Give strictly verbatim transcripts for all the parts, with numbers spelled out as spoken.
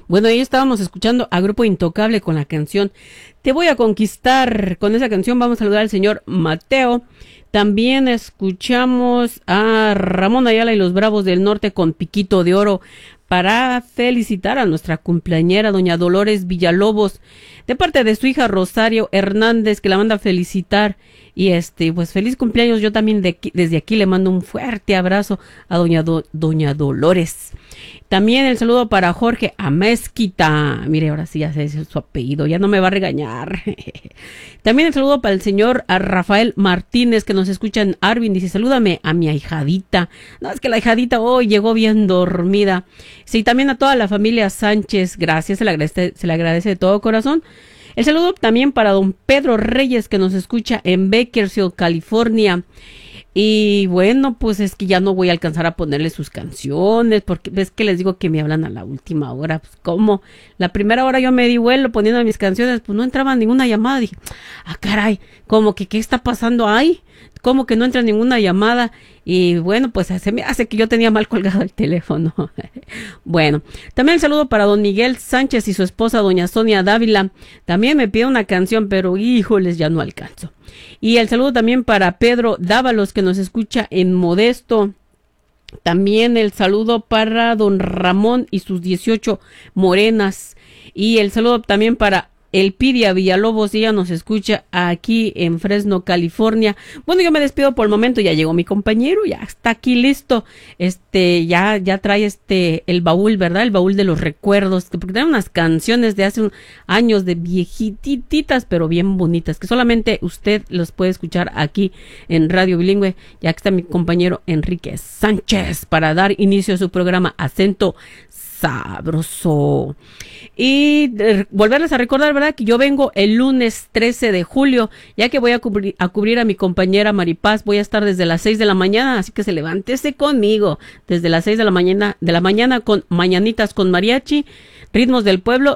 Bueno, ahí estábamos escuchando a Grupo Intocable con la canción Te voy a conquistar. Con esa canción vamos a saludar al señor Mateo. También escuchamos a Ramón Ayala y los Bravos del Norte con Piquito de Oro para felicitar a nuestra cumpleañera doña Dolores Villalobos de parte de su hija Rosario Hernández, que la manda a felicitar. Y este, pues feliz cumpleaños. Yo también de aquí, desde aquí le mando un fuerte abrazo a doña, Do, doña Dolores. También el saludo para Jorge Amezquita. Mire, ahora sí ya sé su apellido, ya no me va a regañar. También el saludo para el señor a Rafael Martínez, que nos escucha en Arvin. Dice, salúdame a mi ahijadita. No, es que la ahijadita hoy llegó bien dormida. Sí, también a toda la familia Sánchez. Gracias, se le agradece, se le agradece de todo corazón. El saludo también para don Pedro Reyes, que nos escucha en Bakersfield, California. Y bueno, pues es que ya no voy a alcanzar a ponerle sus canciones, porque ves que les digo que me hablan a la última hora. Pues como la primera hora yo me di vuelo poniendo mis canciones, pues no entraba ninguna llamada. Dije, ah caray, como que qué está pasando ahí, como que no entra ninguna llamada. Y bueno, pues se me hace que yo tenía mal colgado el teléfono. Bueno, también el saludo para don Miguel Sánchez y su esposa doña Sonia Dávila. También me pide una canción, pero híjoles, ya no alcanzo. Y el saludo también para Pedro Dávalos, que nos escucha en Modesto. También el saludo para don Ramón y sus dieciocho morenas. Y el saludo también para Elpidia Villalobos, ella nos escucha aquí en Fresno, California. Bueno, yo me despido por el momento, ya llegó mi compañero, ya está aquí listo. Este, ya, ya trae este, el baúl, ¿verdad? El baúl de los recuerdos, porque trae unas canciones de hace un, años de viejititas, pero bien bonitas, que solamente usted los puede escuchar aquí en Radio Bilingüe. Ya que está mi compañero Enrique Sánchez para dar inicio a su programa Acento Sabroso. Y eh, volverles a recordar, ¿verdad?, que yo vengo el lunes trece de julio, ya que voy a cubrir, a cubrir a mi compañera Maripaz. Voy a estar desde las seis de la mañana, así que se levántese conmigo desde las seis de la mañana, de la mañana con Mañanitas con Mariachi, Ritmos del Pueblo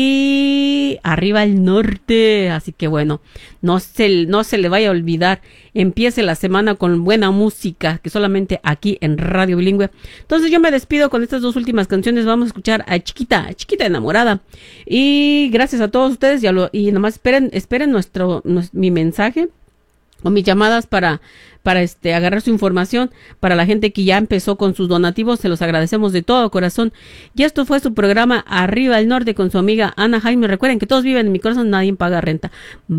y Arriba el Norte. Así que bueno, no se, no se le vaya a olvidar, empiece la semana con buena música, que solamente aquí en Radio Bilingüe. Entonces yo me despido con estas dos últimas canciones. Vamos a escuchar a Chiquita, Chiquita Enamorada. Y gracias a todos ustedes, ya lo, y nomás esperen, esperen nuestro, nuestro mi mensaje o mis llamadas para, para este, agarrar su información. Para la gente que ya empezó con sus donativos, se los agradecemos de todo corazón. Y esto fue su programa Arriba el Norte con su amiga Ana Jaime. Recuerden que todos viven en mi corazón, nadie paga renta.